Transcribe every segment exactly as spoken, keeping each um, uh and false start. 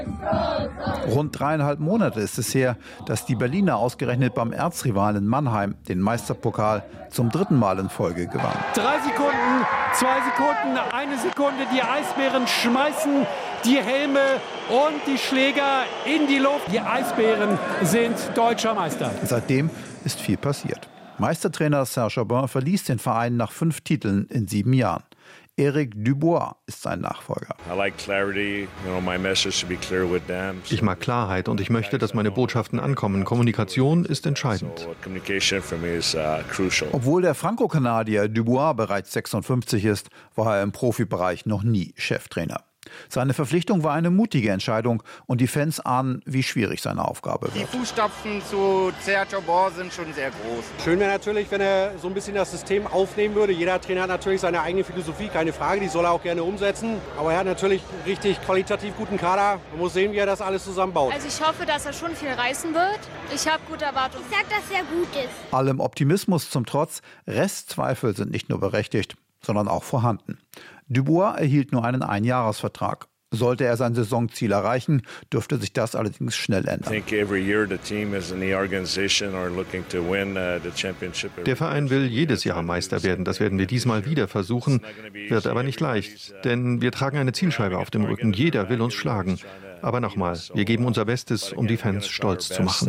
Rund dreieinhalb Monate ist es her, dass die Berliner ausgerechnet beim Erzrivalen Mannheim den Meisterpokal zum dritten Mal in Folge gewannen. Drei Sekunden, zwei Sekunden, eine Sekunde. Die Eisbären schmeißen die Helme und die Schläger in die Luft. Die Eisbären sind deutscher Meister. Seitdem ist viel passiert. Meistertrainer Serge Aubin verließ den Verein nach fünf Titeln in sieben Jahren. Eric Dubois ist sein Nachfolger. Ich mag Klarheit und ich möchte, dass meine Botschaften ankommen. Kommunikation ist entscheidend. Obwohl der Franco-Kanadier Dubois bereits sechsundfünfzig ist, war er im Profibereich noch nie Cheftrainer. Seine Verpflichtung war eine mutige Entscheidung und die Fans ahnen, wie schwierig seine Aufgabe wird. Die Fußstapfen zu Serge Aubin sind schon sehr groß. Schön wäre natürlich, wenn er so ein bisschen das System aufnehmen würde. Jeder Trainer hat natürlich seine eigene Philosophie, keine Frage, die soll er auch gerne umsetzen. Aber er hat natürlich richtig qualitativ guten Kader. Man muss sehen, wie er das alles zusammenbaut. Also ich hoffe, dass er schon viel reißen wird. Ich habe gute Erwartungen. Ich sag, dass er gut ist. Allem Optimismus zum Trotz, Restzweifel sind nicht nur berechtigt, sondern auch vorhanden. Dubois erhielt nur einen Einjahresvertrag. Sollte er sein Saisonziel erreichen, dürfte sich das allerdings schnell ändern. Der Verein will jedes Jahr Meister werden. Das werden wir diesmal wieder versuchen, wird aber nicht leicht. Denn wir tragen eine Zielscheibe auf dem Rücken. Jeder will uns schlagen. Aber nochmal, wir geben unser Bestes, um die Fans stolz zu machen.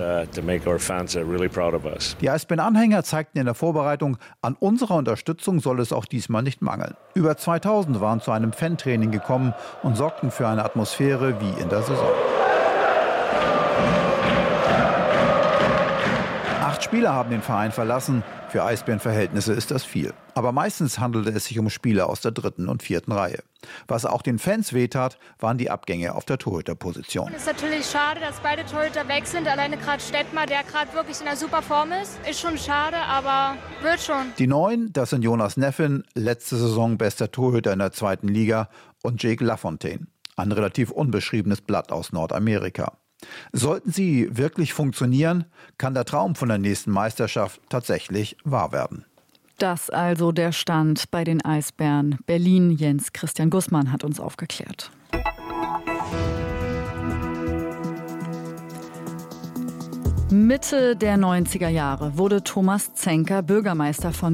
Die Eisbären-Anhänger zeigten in der Vorbereitung, an unserer Unterstützung soll es auch diesmal nicht mangeln. Über zweitausend waren zu einem Fantraining gekommen und sorgten für eine Atmosphäre wie in der Saison. Acht Spieler haben den Verein verlassen. Für Eisbären-Verhältnisse ist das viel. Aber meistens handelte es sich um Spieler aus der dritten und vierten Reihe. Was auch den Fans wehtat, waren die Abgänge auf der Torhüterposition. Es ist natürlich schade, dass beide Torhüter weg sind. Alleine gerade Stettmar, der gerade wirklich in einer super Form ist. Ist schon schade, aber wird schon. Die Neuen, das sind Jonas Neffin, letzte Saison bester Torhüter in der zweiten Liga, und Jake Lafontaine, ein relativ unbeschriebenes Blatt aus Nordamerika. Sollten sie wirklich funktionieren, kann der Traum von der nächsten Meisterschaft tatsächlich wahr werden. Das also der Stand bei den Eisbären Berlin. Jens Christian Gussmann hat uns aufgeklärt. Mitte der neunziger Jahre wurde Thomas Zenker Bürgermeister von